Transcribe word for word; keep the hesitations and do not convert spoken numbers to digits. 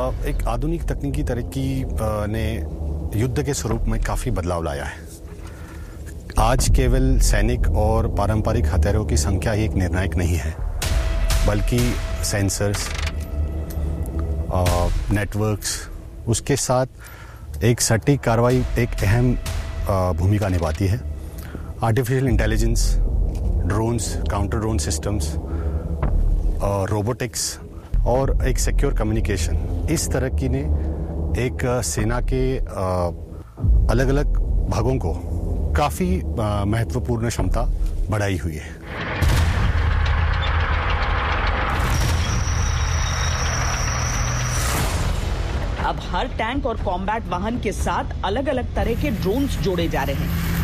एक आधुनिक तकनीकी तरक्की ने युद्ध के स्वरूप में काफ़ी बदलाव लाया है। आज केवल सैनिक और पारंपरिक हथियारों की संख्या ही एक निर्णायक नहीं है, बल्कि सेंसर्स, नेटवर्क्स, उसके साथ एक सटीक कार्रवाई एक अहम भूमिका निभाती है। Artificial intelligence, drones, counter drone systems, robotics और एक सिक्योर कम्युनिकेशन, इस तरक्की ने एक सेना के अलग अलग भागों को काफ़ी महत्वपूर्ण क्षमता बढ़ाई हुई है। अब हर टैंक और कॉम्बैट वाहन के साथ अलग अलग तरह के ड्रोन्स जोड़े जा रहे हैं।